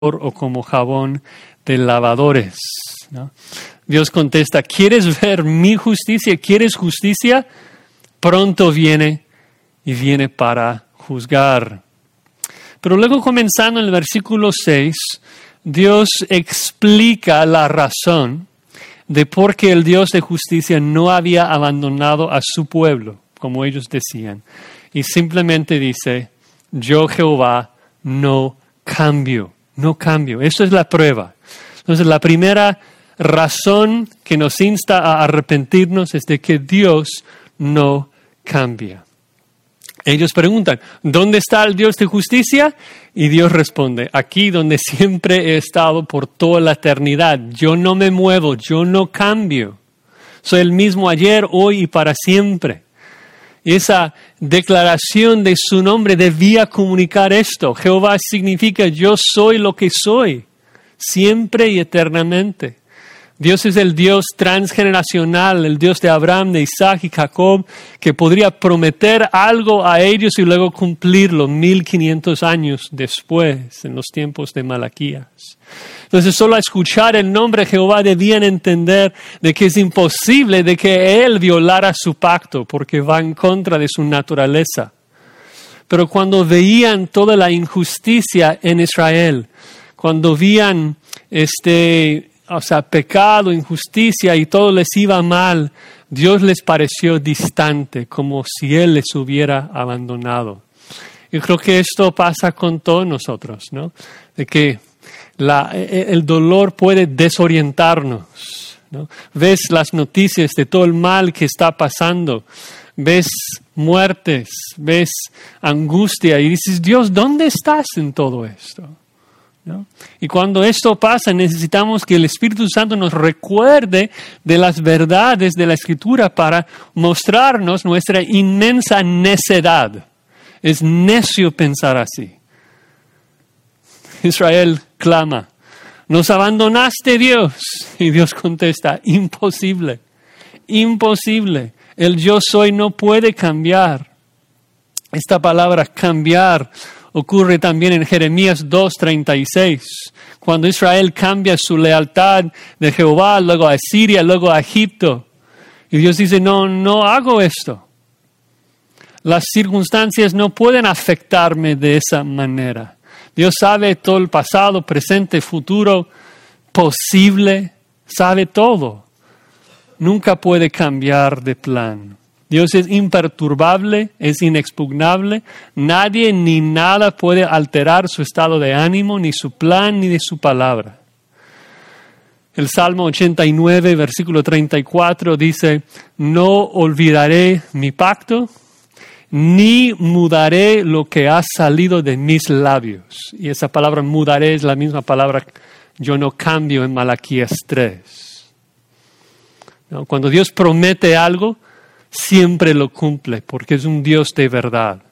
o como jabón de lavadores, ¿no? Dios contesta, ¿quieres ver mi justicia? ¿Quieres justicia? Pronto viene y viene para juzgar. Pero luego, comenzando en el versículo 6, Dios explica la razón de por qué el Dios de justicia no había abandonado a su pueblo, como ellos decían. Y simplemente dice, yo Jehová no cambio, no cambio. Eso es la prueba. Entonces, la primera razón que nos insta a arrepentirnos es de que Dios no cambia. Ellos preguntan, ¿dónde está el Dios de justicia? Y Dios responde, aquí donde siempre he estado por toda la eternidad. Yo no me muevo, yo no cambio. Soy el mismo ayer, hoy y para siempre. Y esa declaración de su nombre debía comunicar esto. Jehová significa yo soy lo que soy, siempre y eternamente. Dios es el Dios transgeneracional, el Dios de Abraham, de Isaac y Jacob, que podría prometer algo a ellos y luego cumplirlo 1500 años después, en los tiempos de Malaquías. Entonces, solo a escuchar el nombre de Jehová debían entender de que es imposible de que Él violara su pacto, porque va en contra de su naturaleza. Pero cuando veían toda la injusticia en Israel, cuando veían pecado, injusticia y todo les iba mal, Dios les pareció distante, como si Él les hubiera abandonado. Yo creo que esto pasa con todos nosotros, ¿no? De que el dolor puede desorientarnos, ¿no? Ves las noticias de todo el mal que está pasando, ves muertes, ves angustia y dices, Dios, ¿dónde estás en todo esto? ¿No? Y cuando esto pasa, necesitamos que el Espíritu Santo nos recuerde de las verdades de la Escritura para mostrarnos nuestra inmensa necedad. Es necio pensar así. Israel clama, ¿nos abandonaste, Dios? Y Dios contesta, imposible, imposible. El yo soy no puede cambiar. Esta palabra cambiar ocurre también en Jeremías 2:36, cuando Israel cambia su lealtad de Jehová, luego a Siria, luego a Egipto. Y Dios dice, no hago esto. Las circunstancias no pueden afectarme de esa manera. Dios sabe todo el pasado, presente, futuro, posible, sabe todo. Nunca puede cambiar de plan. Dios es imperturbable, es inexpugnable. Nadie ni nada puede alterar su estado de ánimo, ni su plan, ni de su palabra. El Salmo 89, versículo 34 dice, no olvidaré mi pacto, ni mudaré lo que ha salido de mis labios. Y esa palabra mudaré es la misma palabra yo no cambio en Malaquías 3. ¿No? Cuando Dios promete algo, siempre lo cumple, porque es un Dios de verdad.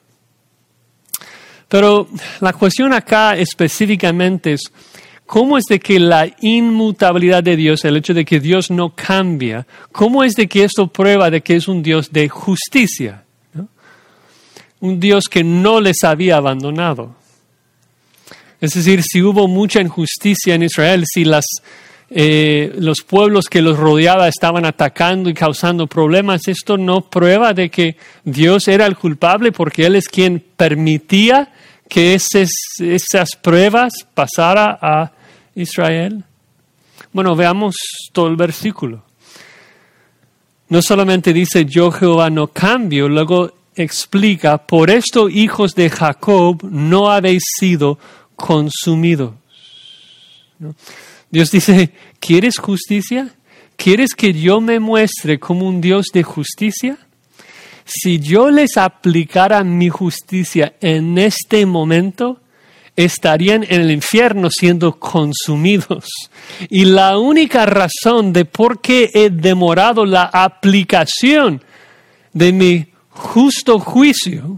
Pero la cuestión acá específicamente es, ¿cómo es de que la inmutabilidad de Dios, el hecho de que Dios no cambia, cómo es de que esto prueba de que es un Dios de justicia? ¿No? Un Dios que no les había abandonado. Es decir, si hubo mucha injusticia en Israel, si los pueblos que los rodeaban estaban atacando y causando problemas, esto no prueba de que Dios era el culpable porque Él es quien permitía que esas pruebas pasara a Israel. Bueno, veamos todo el versículo. No solamente dice yo Jehová no cambio, luego explica, por esto hijos de Jacob no habéis sido consumidos. ¿No? Dios dice, ¿quieres justicia? ¿Quieres que yo me muestre como un Dios de justicia? Si yo les aplicara mi justicia en este momento, estarían en el infierno siendo consumidos. Y la única razón de por qué he demorado la aplicación de mi justo juicio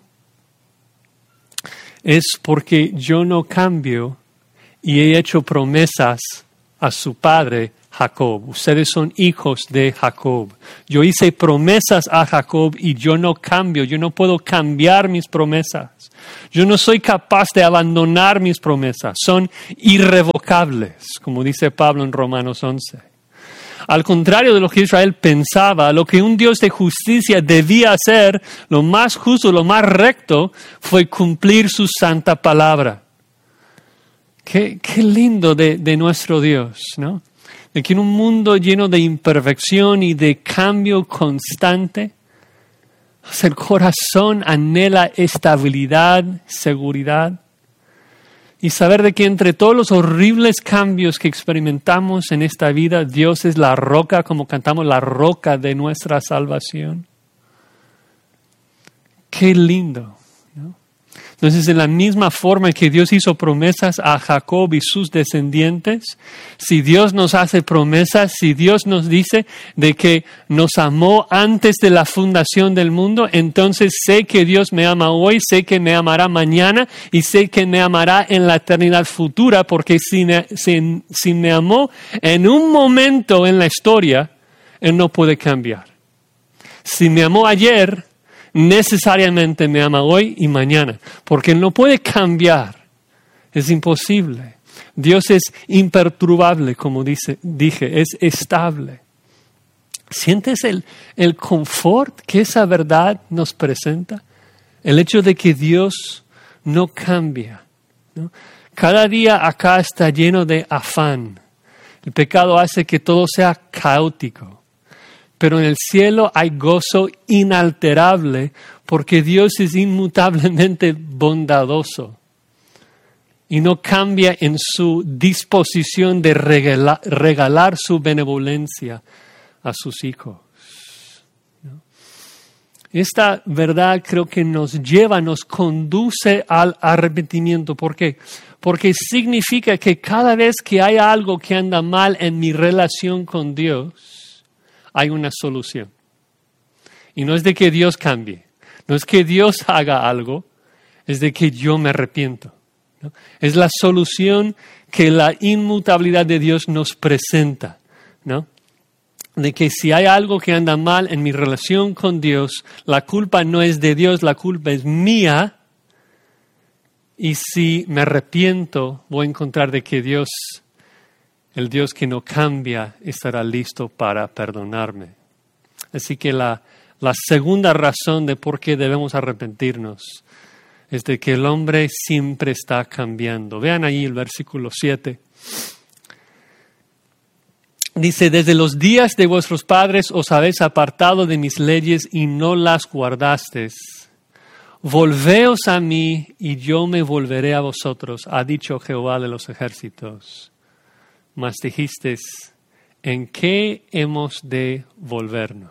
es porque yo no cambio y he hecho promesas a su padre Jacob. Ustedes son hijos de Jacob. Yo hice promesas a Jacob y yo no cambio. Yo no puedo cambiar mis promesas. Yo no soy capaz de abandonar mis promesas. Son irrevocables, como dice Pablo en Romanos 11. Al contrario de lo que Israel pensaba, lo que un Dios de justicia debía hacer, lo más justo, lo más recto, fue cumplir su santa palabra. Qué lindo de nuestro Dios, ¿no? De que en un mundo lleno de imperfección y de cambio constante, el corazón anhela estabilidad, seguridad, y saber de que entre todos los horribles cambios que experimentamos en esta vida, Dios es la roca, como cantamos, la roca de nuestra salvación. Qué lindo, ¿no? Entonces, en la misma forma que Dios hizo promesas a Jacob y sus descendientes, si Dios nos hace promesas, si Dios nos dice de que nos amó antes de la fundación del mundo, entonces sé que Dios me ama hoy, sé que me amará mañana y sé que me amará en la eternidad futura, porque si me amó en un momento en la historia, Él no puede cambiar. Si me amó ayer, necesariamente me ama hoy y mañana, porque Él no puede cambiar. Es imposible. Dios es imperturbable, como dije, es estable. ¿Sientes el confort que esa verdad nos presenta? El hecho de que Dios no cambia, ¿no? Cada día acá está lleno de afán. El pecado hace que todo sea caótico. Pero en el cielo hay gozo inalterable porque Dios es inmutablemente bondadoso y no cambia en su disposición de regalar su benevolencia a sus hijos, ¿no? Esta verdad creo que nos conduce al arrepentimiento. ¿Por qué? Porque significa que cada vez que hay algo que anda mal en mi relación con Dios, hay una solución. Y no es de que Dios cambie, no es que Dios haga algo, es de que yo me arrepiento, ¿no? Es la solución que la inmutabilidad de Dios nos presenta, ¿no? De que si hay algo que anda mal en mi relación con Dios, la culpa no es de Dios, la culpa es mía. Y si me arrepiento, voy a encontrar de que Dios, el Dios que no cambia, estará listo para perdonarme. Así que la segunda razón de por qué debemos arrepentirnos es de que el hombre siempre está cambiando. Vean ahí el versículo 7. Dice, desde los días de vuestros padres os habéis apartado de mis leyes y no las guardasteis. Volveos a mí y yo me volveré a vosotros, ha dicho Jehová de los ejércitos. Mas dijisteis, ¿en qué hemos de volvernos?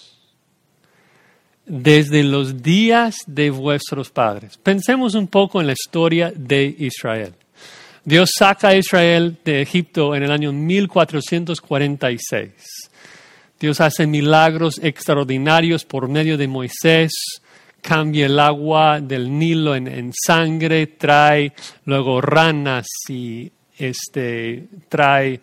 Desde los días de vuestros padres. Pensemos un poco en la historia de Israel. Dios saca a Israel de Egipto en el año 1446. Dios hace milagros extraordinarios por medio de Moisés, cambia el agua del Nilo en sangre, trae luego ranas y trae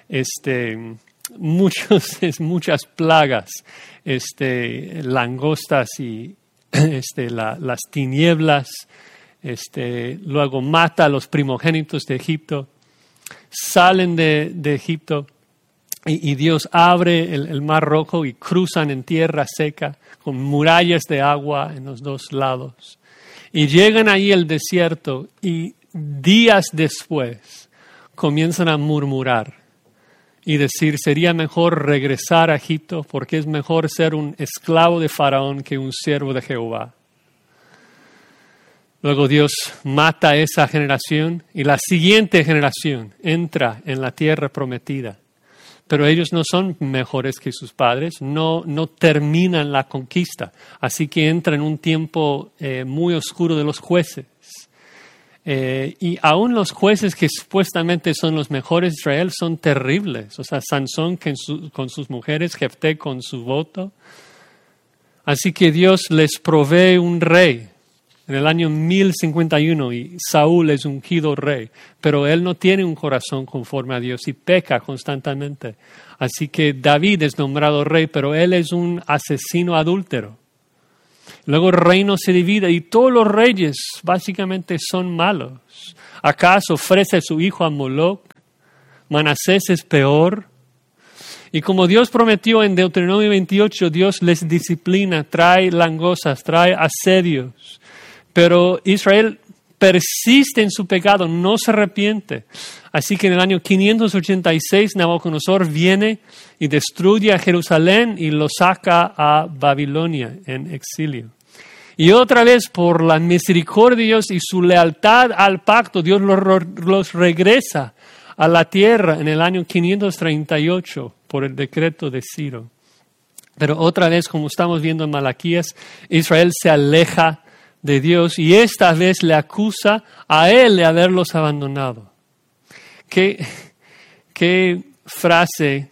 muchas plagas, langostas y las tinieblas, luego mata a los primogénitos de Egipto, salen de Egipto y Dios abre el mar Rojo y cruzan en tierra seca con murallas de agua en los dos lados y llegan ahí al desierto y días después comienzan a murmurar y decir, sería mejor regresar a Egipto porque es mejor ser un esclavo de Faraón que un siervo de Jehová. Luego Dios mata a esa generación y la siguiente generación entra en la tierra prometida. Pero ellos no son mejores que sus padres, no terminan la conquista. Así que entra en un tiempo muy oscuro de los jueces. Y aún los jueces que supuestamente son los mejores de Israel son terribles. O sea, Sansón con sus mujeres, Jefté con su voto. Así que Dios les provee un rey en el año 1051 y Saúl es ungido rey, pero él no tiene un corazón conforme a Dios y peca constantemente. Así que David es nombrado rey, pero él es un asesino adúltero. Luego el reino se divide y todos los reyes básicamente son malos. Acaz ofrece a su hijo a Moloch, Manasés es peor. Y como Dios prometió en Deuteronomio 28, Dios les disciplina, trae langostas, trae asedios. Pero Israel persiste en su pecado, no se arrepiente. Así que en el año 586 Nabucodonosor viene y destruye a Jerusalén y lo saca a Babilonia en exilio. Y otra vez por la misericordia de Dios y su lealtad al pacto, Dios los regresa a la tierra en el año 538 por el decreto de Ciro. Pero otra vez, como estamos viendo en Malaquías, Israel se aleja de Dios y esta vez le acusa a él de haberlos abandonado. ¿Qué frase?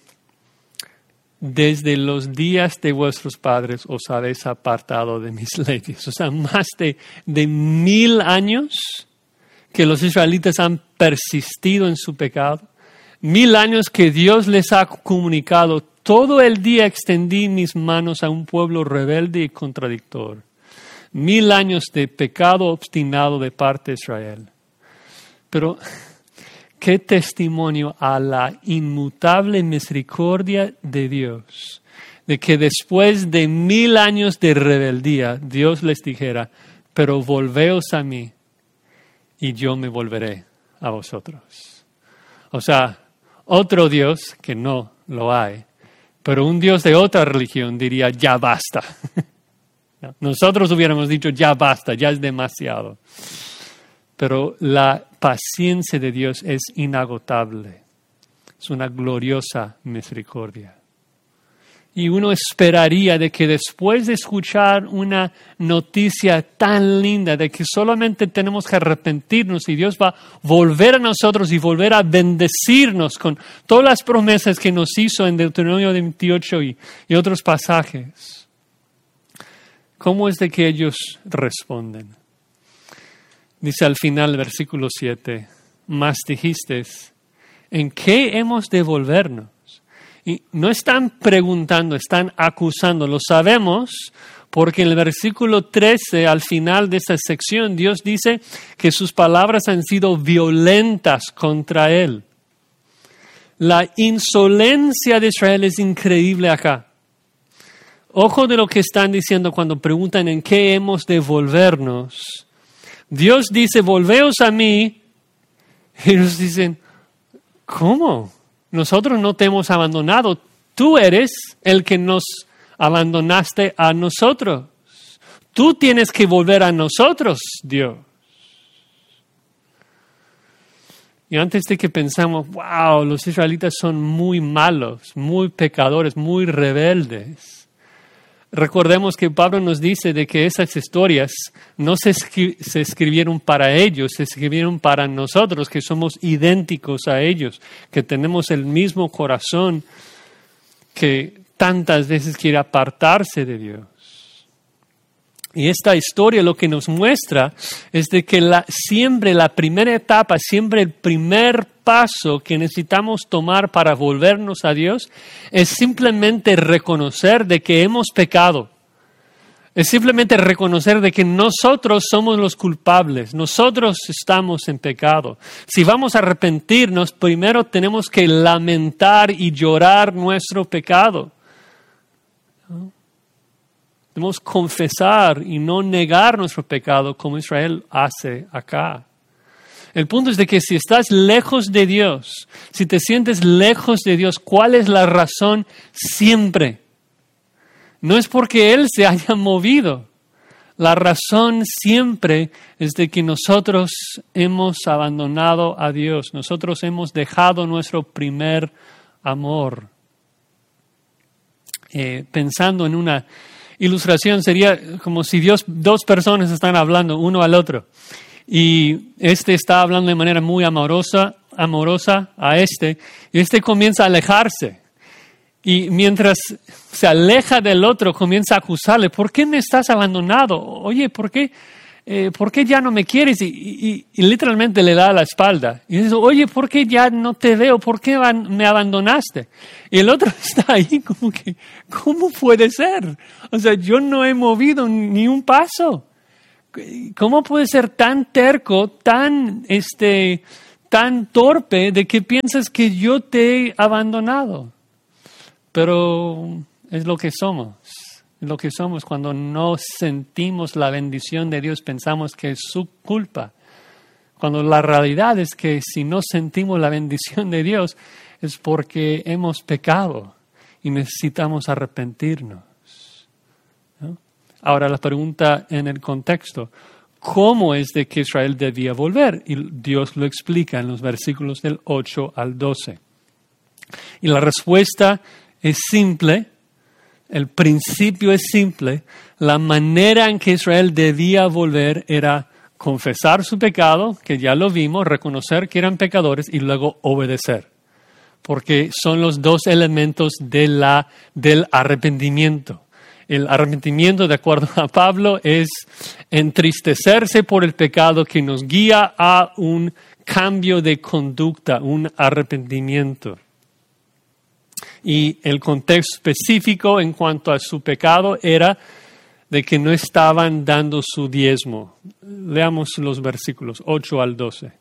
Desde los días de vuestros padres os habéis apartado de mis leyes. O sea, más de 1000 años que los israelitas han persistido en su pecado. 1000 años que Dios les ha comunicado. Todo el día extendí mis manos a un pueblo rebelde y contradictor. 1000 años de pecado obstinado de parte de Israel. Pero qué testimonio a la inmutable misericordia de Dios, de que después de 1000 años de rebeldía, Dios les dijera, pero volveos a mí y yo me volveré a vosotros. O sea, otro Dios, que no lo hay, pero un Dios de otra religión diría, ya basta. Nosotros hubiéramos dicho, ya basta, ya es demasiado. Pero la paciencia de Dios es inagotable. Es una gloriosa misericordia. Y uno esperaría de que después de escuchar una noticia tan linda de que solamente tenemos que arrepentirnos y Dios va a volver a nosotros y volver a bendecirnos con todas las promesas que nos hizo en Deuteronomio 28 y otros pasajes. ¿Cómo es de que ellos responden? Dice al final del versículo 7, mas dijisteis, ¿en qué hemos de volvernos? Y no están preguntando, están acusando. Lo sabemos porque en el versículo 13, al final de esta sección, Dios dice que sus palabras han sido violentas contra él. La insolencia de Israel es increíble acá. Ojo de lo que están diciendo cuando preguntan en qué hemos de volvernos. Dios dice, volveos a mí. Y ellos dicen, ¿cómo? Nosotros no te hemos abandonado. Tú eres el que nos abandonaste a nosotros. Tú tienes que volver a nosotros, Dios. Y antes de que pensamos, wow, los israelitas son muy malos, muy pecadores, muy rebeldes. Recordemos que Pablo nos dice de que esas historias no se escribieron para ellos, se escribieron para nosotros, que somos idénticos a ellos, que tenemos el mismo corazón que tantas veces quiere apartarse de Dios. Y esta historia lo que nos muestra es de que siempre la primera etapa, siempre el primer paso que necesitamos tomar para volvernos a Dios es simplemente reconocer de que hemos pecado. Es simplemente reconocer de que nosotros somos los culpables, nosotros estamos en pecado. Si vamos a arrepentirnos, primero tenemos que lamentar y llorar nuestro pecado. Debemos confesar y no negar nuestro pecado como Israel hace acá. El punto es de que si estás lejos de Dios, si te sientes lejos de Dios, ¿cuál es la razón? Siempre. No es porque Él se haya movido. La razón siempre es de que nosotros hemos abandonado a Dios. Nosotros hemos dejado nuestro primer amor. Pensando en una ilustración sería como si dos personas están hablando uno al otro y está hablando de manera muy amorosa a y comienza a alejarse y mientras se aleja del otro comienza a acusarle, ¿por qué me estás abandonado? Oye, ¿por qué ¿por qué ya no me quieres? Y literalmente le da la espalda. Y dice, oye, ¿por qué ya no te veo? ¿Por qué me abandonaste? Y el otro está ahí como que, ¿cómo puede ser? O sea, yo no he movido ni un paso. ¿Cómo puede ser tan terco, tan torpe de que piensas que yo te he abandonado? Pero es lo que somos. Es lo que somos cuando no sentimos la bendición de Dios, pensamos que es su culpa. Cuando la realidad es que si no sentimos la bendición de Dios es porque hemos pecado y necesitamos arrepentirnos, ¿no? Ahora la pregunta en el contexto, ¿cómo es de que Israel debía volver? Y Dios lo explica en los versículos del 8 al 12. Y la respuesta es simple, el principio es simple. La manera en que Israel debía volver era confesar su pecado, que ya lo vimos, reconocer que eran pecadores y luego obedecer. Porque son los dos elementos del arrepentimiento. El arrepentimiento, de acuerdo a Pablo, es entristecerse por el pecado que nos guía a un cambio de conducta, un arrepentimiento. Y el contexto específico en cuanto a su pecado era de que no estaban dando su diezmo. Leamos los versículos 8 al 12.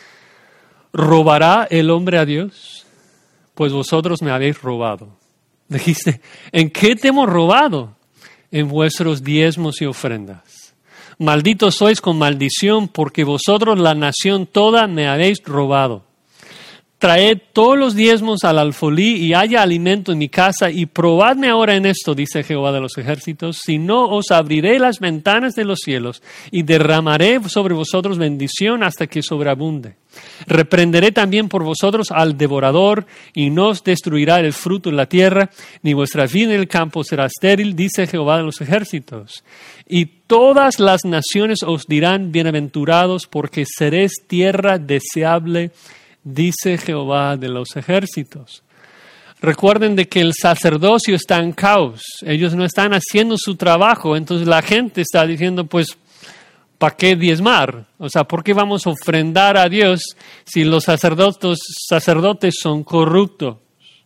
¿Robará el hombre a Dios? Pues vosotros me habéis robado. Dijiste, ¿en qué te hemos robado? En vuestros diezmos y ofrendas. Malditos sois con maldición, porque vosotros, la nación toda, me habéis robado. Traed todos los diezmos al alfolí y haya alimento en mi casa, y probadme ahora en esto, dice Jehová de los ejércitos, si no os abriré las ventanas de los cielos y derramaré sobre vosotros bendición hasta que sobreabunde. Reprenderé también por vosotros al devorador y no os destruirá el fruto en la tierra, ni vuestra vida en el campo será estéril, dice Jehová de los ejércitos. Y todas las naciones os dirán bienaventurados, porque seréis tierra deseable, dice Jehová de los ejércitos. Recuerden de que el sacerdocio está en caos. Ellos no están haciendo su trabajo. Entonces la gente está diciendo, pues, ¿para qué diezmar? O sea, ¿por qué vamos a ofrendar a Dios si los sacerdotes son corruptos?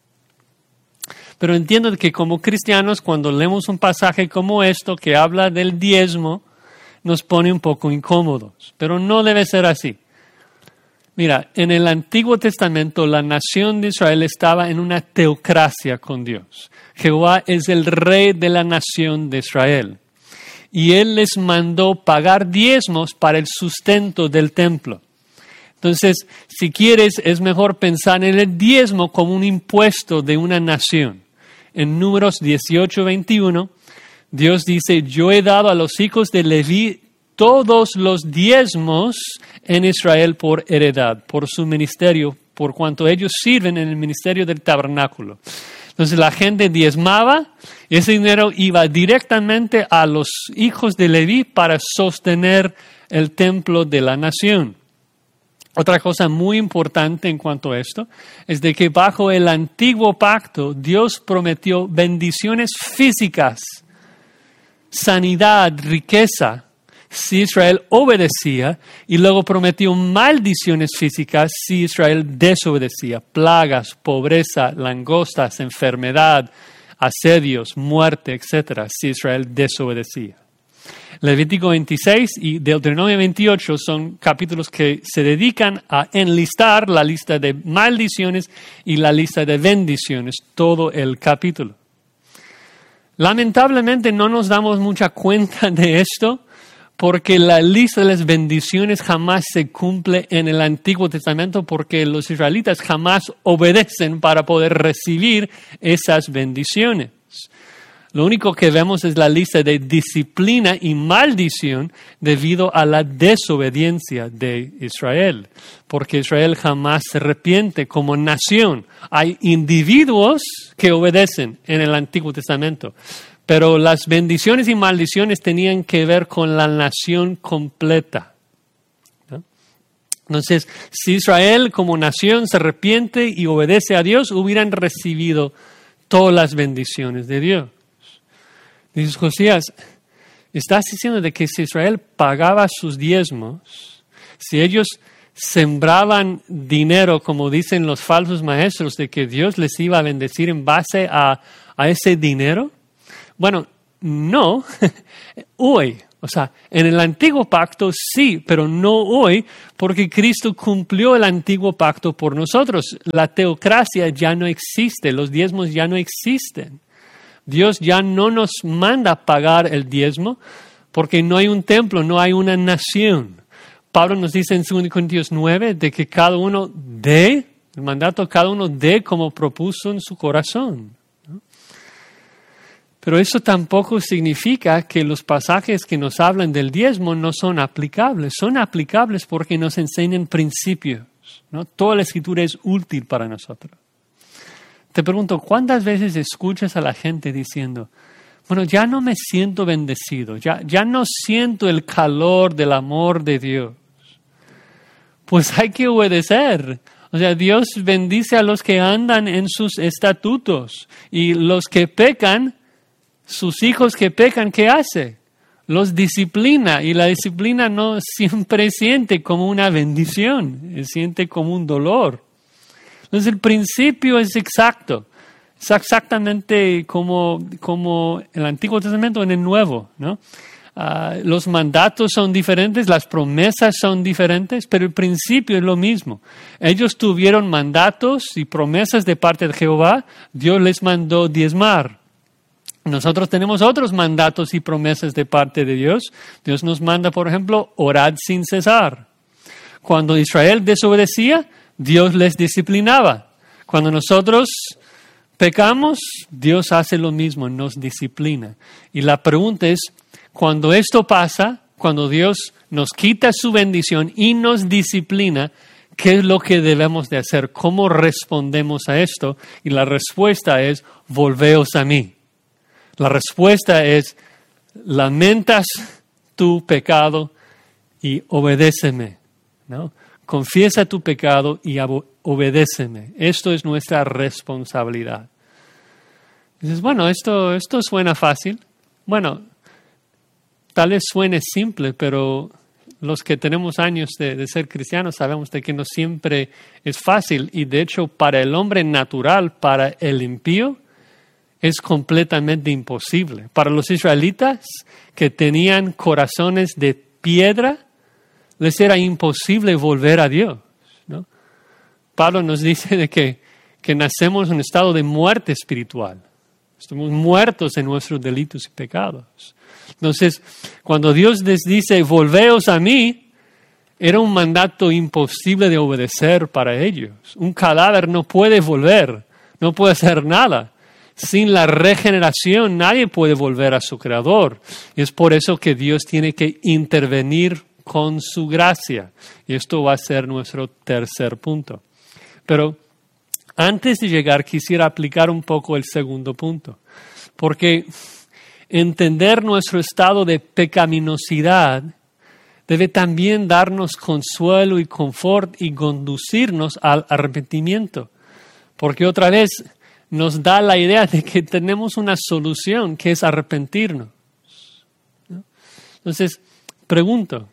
Pero entiendo que como cristianos, cuando leemos un pasaje como esto que habla del diezmo, nos pone un poco incómodos. Pero no debe ser así. Mira, en el Antiguo Testamento la nación de Israel estaba en una teocracia con Dios. Jehová es el rey de la nación de Israel. Y Él les mandó pagar diezmos para el sustento del templo. Entonces, si quieres, es mejor pensar en el diezmo como un impuesto de una nación. En Números 18:21, Dios dice, yo he dado a los hijos de Leví todos los diezmos en Israel por heredad, por su ministerio, por cuanto ellos sirven en el ministerio del tabernáculo. Entonces la gente diezmaba y ese dinero iba directamente a los hijos de Leví para sostener el templo de la nación. Otra cosa muy importante en cuanto a esto es de que bajo el antiguo pacto Dios prometió bendiciones físicas, sanidad, riqueza, si Israel obedecía, y luego prometió maldiciones físicas si Israel desobedecía, plagas, pobreza, langostas, enfermedad, asedios, muerte, etc., si Israel desobedecía. Levítico 26 y Deuteronomio 28 son capítulos que se dedican a enlistar la lista de maldiciones y la lista de bendiciones, todo el capítulo. Lamentablemente no nos damos mucha cuenta de esto, porque la lista de las bendiciones jamás se cumple en el Antiguo Testamento, porque los israelitas jamás obedecen para poder recibir esas bendiciones. Lo único que vemos es la lista de disciplina y maldición debido a la desobediencia de Israel, porque Israel jamás se arrepiente como nación. Hay individuos que obedecen en el Antiguo Testamento, pero las bendiciones y maldiciones tenían que ver con la nación completa, ¿no? Entonces, si Israel como nación se arrepiente y obedece a Dios, hubieran recibido todas las bendiciones de Dios. Dices, Josías, Estás diciendo de que si Israel pagaba sus diezmos, si ellos sembraban dinero, como dicen los falsos maestros, de que Dios les iba a bendecir en base a ese dinero. Bueno, no, hoy. O sea, en el antiguo pacto sí, pero no hoy, porque Cristo cumplió el antiguo pacto por nosotros. La teocracia ya no existe, los diezmos ya no existen. Dios ya no nos manda pagar el diezmo porque no hay un templo, no hay una nación. Pablo nos dice en 2 Corintios 9 de que cada uno dé, el mandato cada uno dé como propuso en su corazón. Pero eso tampoco significa que los pasajes que nos hablan del diezmo no son aplicables. Son aplicables porque nos enseñan principios, ¿no? Toda la Escritura es útil para nosotros. Te pregunto, ¿cuántas veces escuchas a la gente diciendo, bueno, ya no me siento bendecido, ya no siento el calor del amor de Dios? Pues hay que obedecer. O sea, Dios bendice a los que andan en sus estatutos y los que pecan, sus hijos que pecan, ¿qué hace? Los disciplina, y la disciplina no siempre siente como una bendición, siente como un dolor. Entonces el principio es exacto, es exactamente como el Antiguo Testamento en el Nuevo, ¿no? Los mandatos son diferentes, las promesas son diferentes, pero el principio es lo mismo. Ellos tuvieron mandatos y promesas de parte de Jehová, Dios les mandó diezmar. Nosotros tenemos otros mandatos y promesas de parte de Dios. Dios nos manda, por ejemplo, orad sin cesar. Cuando Israel desobedecía, Dios les disciplinaba. Cuando nosotros pecamos, Dios hace lo mismo, nos disciplina. Y la pregunta es, cuando esto pasa, cuando Dios nos quita su bendición y nos disciplina, ¿qué es lo que debemos de hacer? ¿Cómo respondemos a esto? Y la respuesta es, volveos a mí. La respuesta es, lamentas tu pecado y obedéceme, ¿no? Confiesa tu pecado y obedéceme. Esto es nuestra responsabilidad. Dices, bueno, esto suena fácil. Bueno, tal vez suene simple, pero los que tenemos años de ser cristianos sabemos de que no siempre es fácil. Y de hecho, para el hombre natural, para el impío, es completamente imposible. Para los israelitas que tenían corazones de piedra, les era imposible volver a Dios, ¿no? Pablo nos dice de que nacemos en un estado de muerte espiritual. Estamos muertos en nuestros delitos y pecados. Entonces, cuando Dios les dice, volveos a mí, era un mandato imposible de obedecer para ellos. Un cadáver no puede volver, no puede hacer nada. Sin la regeneración, nadie puede volver a su Creador. Y es por eso que Dios tiene que intervenir con su gracia. Y esto va a ser nuestro tercer punto. Pero antes de llegar, quisiera aplicar un poco el segundo punto. Porque entender nuestro estado de pecaminosidad debe también darnos consuelo y confort y conducirnos al arrepentimiento. Porque otra vez nos da la idea de que tenemos una solución que es arrepentirnos, ¿no? Entonces, pregunto,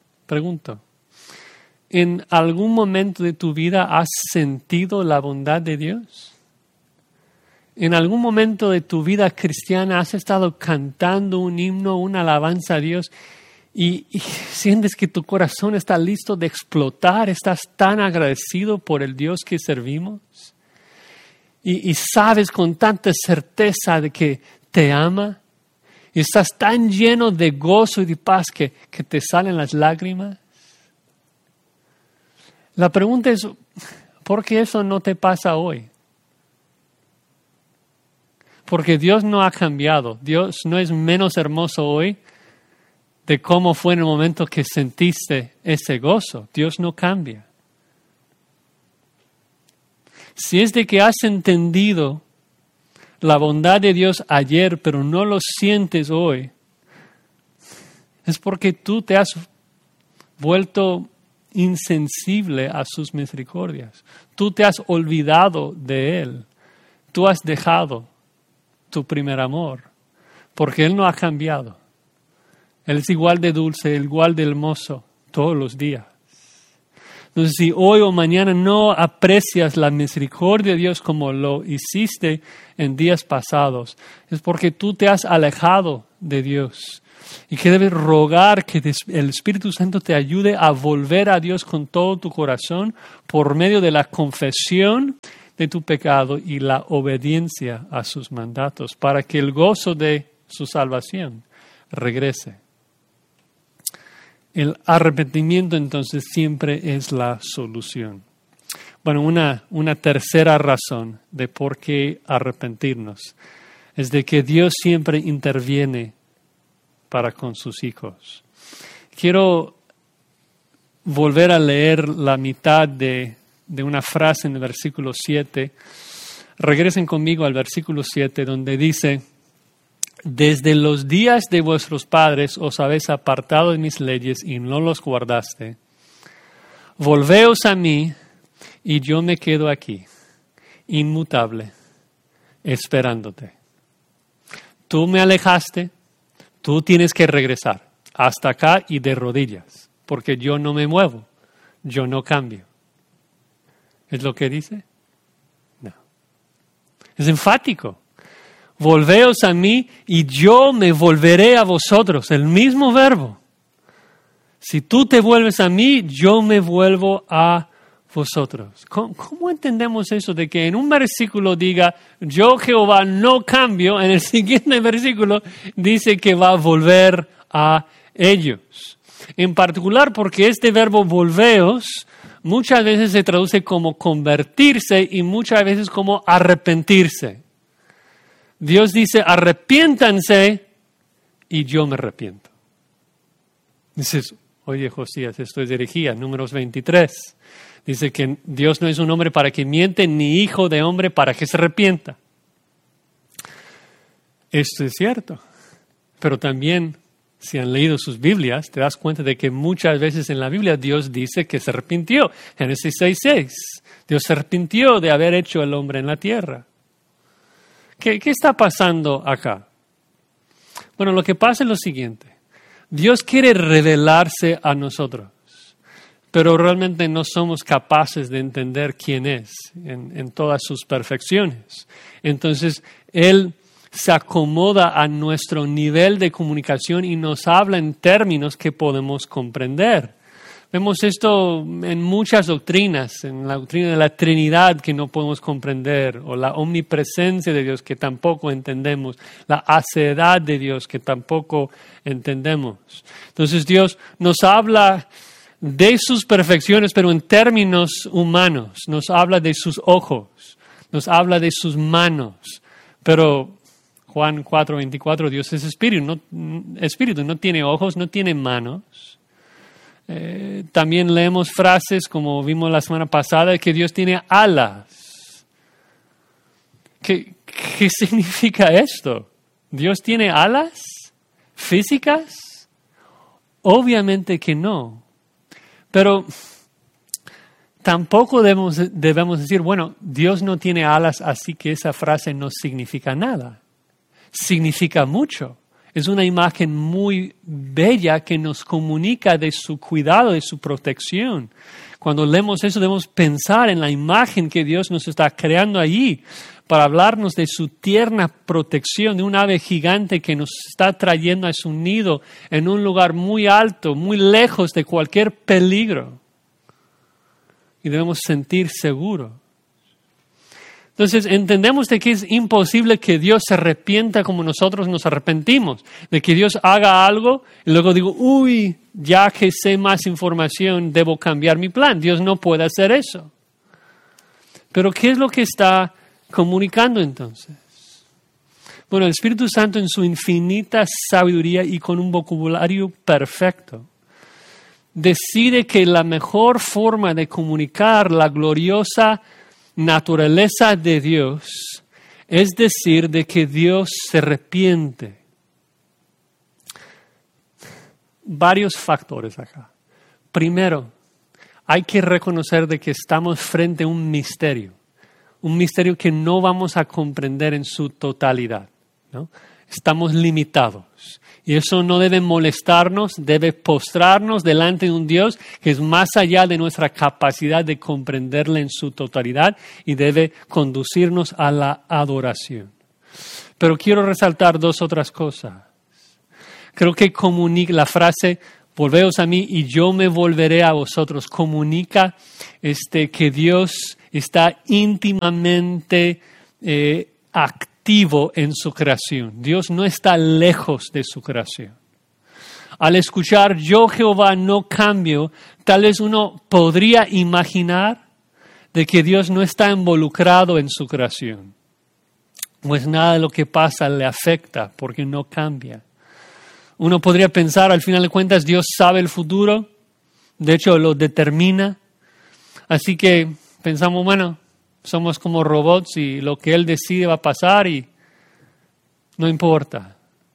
¿en algún momento de tu vida has sentido la bondad de Dios? ¿En algún momento de tu vida cristiana has estado cantando un himno, una alabanza a Dios y sientes que tu corazón está listo de explotar? ¿Estás tan agradecido por el Dios que servimos? Y sabes con tanta certeza de que te ama y estás tan lleno de gozo y de paz que te salen las lágrimas. La pregunta es, ¿por qué eso no te pasa hoy? Porque Dios no ha cambiado. Dios no es menos hermoso hoy de cómo fue en el momento que sentiste ese gozo. Dios no cambia. Si es de que has entendido la bondad de Dios ayer, pero no lo sientes hoy, es porque tú te has vuelto insensible a sus misericordias. Tú te has olvidado de Él. Tú has dejado tu primer amor, porque Él no ha cambiado. Él es igual de dulce, igual de hermoso todos los días. Entonces, si hoy o mañana no aprecias la misericordia de Dios como lo hiciste en días pasados, es porque tú te has alejado de Dios y que debes rogar que el Espíritu Santo te ayude a volver a Dios con todo tu corazón por medio de la confesión de tu pecado y la obediencia a sus mandatos, para que el gozo de su salvación regrese. El arrepentimiento entonces siempre es la solución. Bueno, una tercera razón de por qué arrepentirnos es de que Dios siempre interviene para con sus hijos. Quiero volver a leer la mitad de una frase en el versículo 7. Regresen conmigo al versículo 7 donde dice: desde los días de vuestros padres os habéis apartado de mis leyes y no los guardaste. Volveos a mí y yo me quedo aquí, inmutable, esperándote. Tú me alejaste, tú tienes que regresar hasta acá y de rodillas, porque yo no me muevo, yo no cambio. ¿Es lo que dice? No. Es enfático. Volveos a mí y yo me volveré a vosotros. El mismo verbo. Si tú te vuelves a mí, yo me vuelvo a vosotros. ¿Cómo entendemos eso de que en un versículo diga, yo Jehová no cambio, en el siguiente versículo dice que va a volver a ellos? En particular porque este verbo volveos muchas veces se traduce como convertirse y muchas veces como arrepentirse. Dios dice, arrepiéntanse y yo me arrepiento. Dices, oye Josías, esto es herejía, Números 23. Dice que Dios no es un hombre para que miente, ni hijo de hombre para que se arrepienta. Esto es cierto, pero también si han leído sus Biblias, te das cuenta de que muchas veces en la Biblia Dios dice que se arrepintió. Génesis 6:6. Dios se arrepintió de haber hecho el hombre en la tierra. ¿Qué está pasando acá? Bueno, lo que pasa es lo siguiente. Dios quiere revelarse a nosotros, pero realmente no somos capaces de entender quién es en todas sus perfecciones. Entonces, Él se acomoda a nuestro nivel de comunicación y nos habla en términos que podemos comprender. Vemos esto en muchas doctrinas, en la doctrina de la Trinidad que no podemos comprender, o la omnipresencia de Dios que tampoco entendemos, la hacedad de Dios que tampoco entendemos. Entonces Dios nos habla de sus perfecciones, pero en términos humanos. Nos habla de sus ojos, nos habla de sus manos, pero Juan 4:24, Dios es espíritu, no tiene ojos, no tiene manos. También leemos frases, como vimos la semana pasada, que Dios tiene alas. ¿Qué significa esto? ¿Dios tiene alas físicas? Obviamente que no. Pero tampoco debemos decir, bueno, Dios no tiene alas, así que esa frase no significa nada. Significa mucho. Es una imagen muy bella que nos comunica de su cuidado, de su protección. Cuando leemos eso debemos pensar en la imagen que Dios nos está creando allí para hablarnos de su tierna protección, de un ave gigante que nos está trayendo a su nido en un lugar muy alto, muy lejos de cualquier peligro. Y debemos sentir seguros. Entonces entendemos de que es imposible que Dios se arrepienta como nosotros nos arrepentimos, de que Dios haga algo y luego digo, ya que sé más información, debo cambiar mi plan. Dios no puede hacer eso. Pero ¿qué es lo que está comunicando entonces? Bueno, el Espíritu Santo en su infinita sabiduría y con un vocabulario perfecto, decide que la mejor forma de comunicar la gloriosa naturaleza de Dios es decir de que Dios se arrepiente. Varios factores acá. Primero, hay que reconocer de que estamos frente a un misterio que no vamos a comprender en su totalidad, ¿no? estamos limitados. Y eso no debe molestarnos, debe postrarnos delante de un Dios que es más allá de nuestra capacidad de comprenderle en su totalidad y debe conducirnos a la adoración. Pero quiero resaltar dos otras cosas. Creo que la frase volveos a mí y yo me volveré a vosotros comunica que Dios está íntimamente activo en su creación. Dios no está lejos de su creación. Al escuchar yo Jehová no cambio, tal vez uno podría imaginar de que Dios no está involucrado en su creación. Pues nada de lo que pasa le afecta porque no cambia. Uno podría pensar, al final de cuentas, Dios sabe el futuro, de hecho lo determina. Así que pensamos, bueno, somos como robots y lo que Él decide va a pasar y no importa.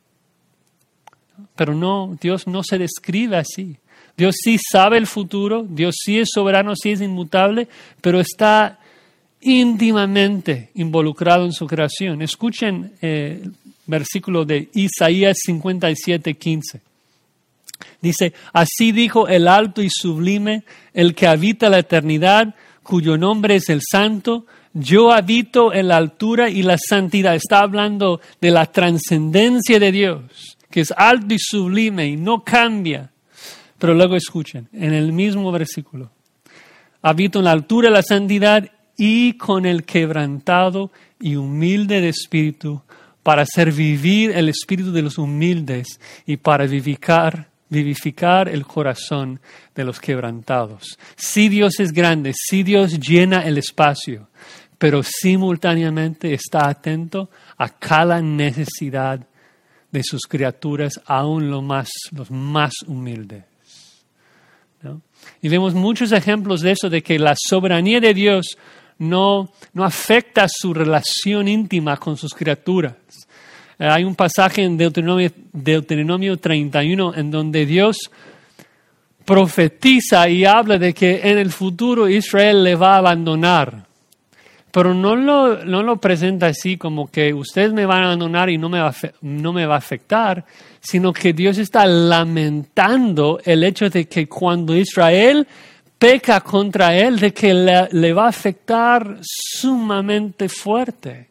Pero no, Dios no se describe así. Dios sí sabe el futuro, Dios sí es soberano, sí es inmutable, pero está íntimamente involucrado en su creación. Escuchen versículo de Isaías 57:15. Dice, así dijo el alto y sublime, el que habita la eternidad, cuyo nombre es el Santo. Yo habito en la altura y la santidad. Está hablando de la trascendencia de Dios, que es alto y sublime y no cambia. Pero luego escuchen, en el mismo versículo, habito en la altura y la santidad y con el quebrantado y humilde de espíritu, para hacer vivir el espíritu de los humildes y para vivificar el corazón de los quebrantados. Sí, Dios es grande, sí, Dios llena el espacio, pero simultáneamente está atento a cada necesidad de sus criaturas, aún los más humildes, ¿no? Y vemos muchos ejemplos de eso, de que la soberanía de Dios no afecta su relación íntima con sus criaturas. Hay un pasaje en Deuteronomio 31 en donde Dios profetiza y habla de que en el futuro Israel le va a abandonar. Pero no lo presenta así como que ustedes me van a abandonar y no me va a afectar, sino que Dios está lamentando el hecho de que cuando Israel peca contra él, de que le va a afectar sumamente fuerte.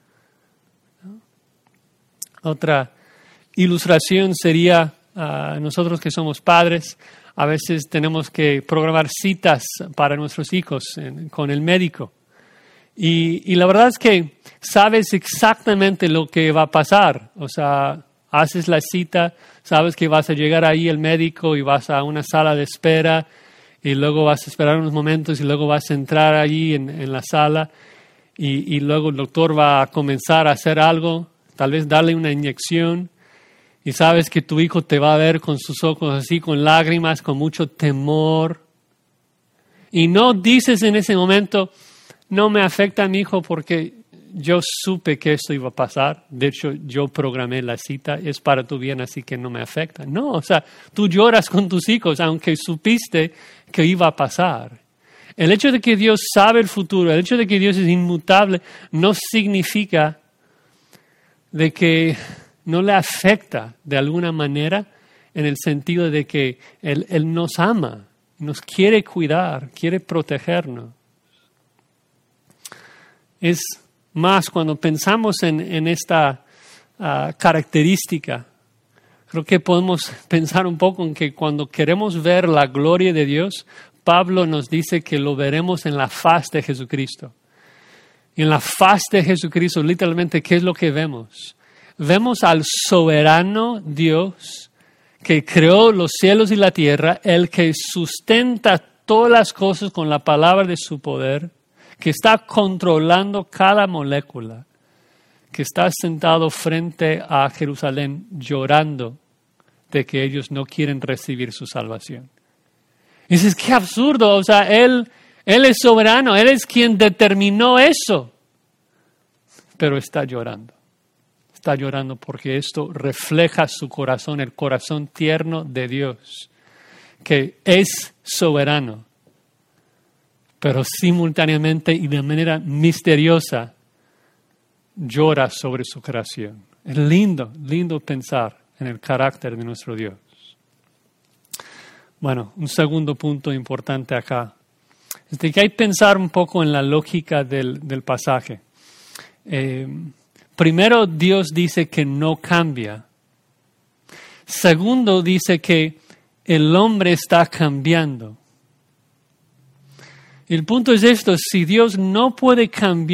Otra ilustración sería, nosotros que somos padres, a veces tenemos que programar citas para nuestros hijos con el médico. Y la verdad es que sabes exactamente lo que va a pasar. O sea, haces la cita, sabes que vas a llegar ahí el médico y vas a una sala de espera y luego vas a esperar unos momentos y luego vas a entrar allí en la sala y luego el doctor va a comenzar a hacer algo, tal vez darle una inyección y sabes que tu hijo te va a ver con sus ojos así, con lágrimas, con mucho temor. Y no dices en ese momento, no me afecta a mi hijo porque yo supe que esto iba a pasar. De hecho, yo programé la cita, es para tu bien, así que no me afecta. No, o sea, tú lloras con tus hijos, aunque supiste que iba a pasar. El hecho de que Dios sabe el futuro, el hecho de que Dios es inmutable, no significa de que no le afecta de alguna manera en el sentido de que Él nos ama, nos quiere cuidar, quiere protegernos. Es más, cuando pensamos en esta característica, creo que podemos pensar un poco en que cuando queremos ver la gloria de Dios, Pablo nos dice que lo veremos en la faz de Jesucristo. Y en la faz de Jesucristo, literalmente, ¿qué es lo que vemos? Vemos al soberano Dios que creó los cielos y la tierra, el que sustenta todas las cosas con la palabra de su poder, que está controlando cada molécula, que está sentado frente a Jerusalén llorando de que ellos no quieren recibir su salvación. Y dices, qué absurdo, o sea, Él es soberano, Él es quien determinó eso, pero está llorando. Está llorando porque esto refleja su corazón, el corazón tierno de Dios, que es soberano, pero simultáneamente y de manera misteriosa llora sobre su creación. Es lindo, lindo pensar en el carácter de nuestro Dios. Bueno, un segundo punto importante acá es de que hay que pensar un poco en la lógica del pasaje. Primero, Dios dice que no cambia. Segundo, dice que el hombre está cambiando. El punto es esto: si Dios no puede cambiar